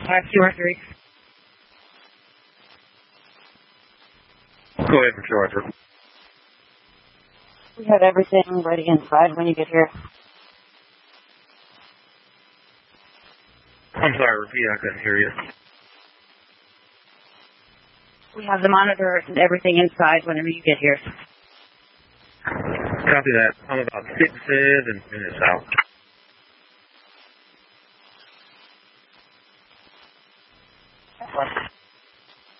5213. Go ahead, Mr. Arthur. We have everything ready inside when you get here. I'm sorry, repeat, I couldn't hear you. We have the monitor and everything inside whenever you get here. Copy that. I'm about 6 to 7 minutes out.